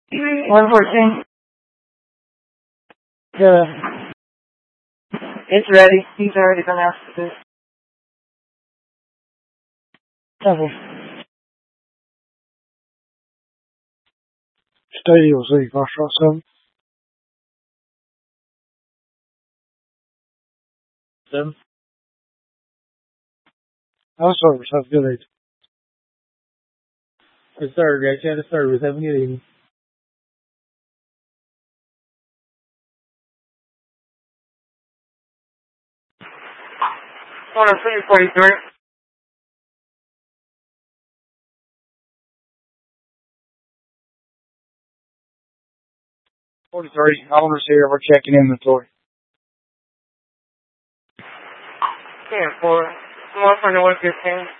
114. It's ready. He's already been asked to do. Double. Steady or Z, fast shot 7. 7. Oh, sorry, have good lead. The third, right? Yeah, the third was having good evening. One of 343. 43, owners here, we're checking inventory. Yeah, 4. 1 for North 15.